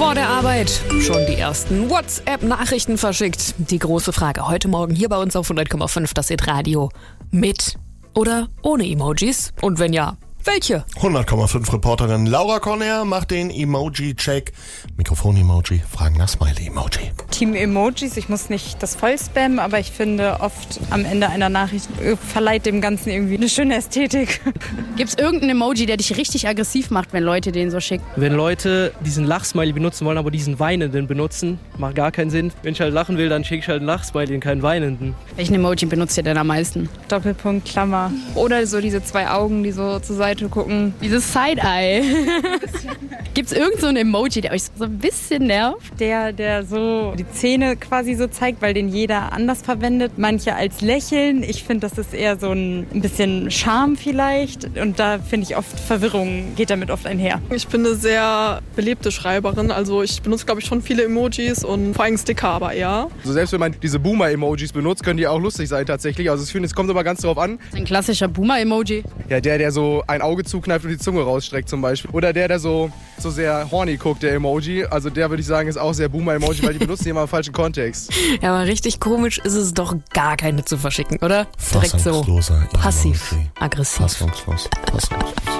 Vor der Arbeit schon die ersten WhatsApp-Nachrichten verschickt. Die große Frage heute Morgen hier bei uns auf 100,5 das Hit-Radio. Mit oder ohne Emojis? Und wenn ja, welche? 100,5 Reporterin Laura Corner macht den Emoji-Check. Mikrofon-Emoji, Fragen nach Smiley-Emoji. Team Emojis, ich muss nicht das voll spammen, aber ich finde oft am Ende einer Nachricht verleiht dem Ganzen irgendwie eine schöne Ästhetik. Gibt's irgendeinen Emoji, der dich richtig aggressiv macht, wenn Leute den so schicken? Wenn Leute diesen Lachsmiley benutzen wollen, aber diesen weinenden benutzen, macht gar keinen Sinn. Wenn ich halt lachen will, dann schicke ich halt einen Lachsmiley und keinen weinenden. Welchen Emoji benutzt ihr denn am meisten? Doppelpunkt, Klammer. Oder so diese zwei Augen, die so zur Seite gucken. Dieses Side-Eye. Gibt's irgend so einen Emoji, der euch so ein bisschen nervt? Der so die Zähne quasi so zeigt, weil den jeder anders verwendet. Manche als Lächeln. Ich finde, das ist eher so ein bisschen Charme vielleicht. Und da finde ich oft Verwirrung geht damit oft einher. Ich bin eine sehr beliebte Schreiberin. Also ich benutze, glaube ich, schon viele Emojis und vor allem Sticker aber eher. Also selbst wenn man diese Boomer-Emojis benutzt, können die auch lustig sein tatsächlich. Also ich finde, es kommt aber ganz drauf an. Ein klassischer Boomer-Emoji? Ja, der so ein Auge zukneift und die Zunge rausstreckt zum Beispiel. Oder der so sehr horny guckt, der Emoji. Also der würde ich sagen, ist auch sehr Boomer-Emoji, weil die benutzen immer im falschen Kontext. Ja, aber richtig komisch ist es doch gar keine zu verschicken, oder? Direkt so Fassungsloser passiv, Emoji. aggressiv. Fassungslos.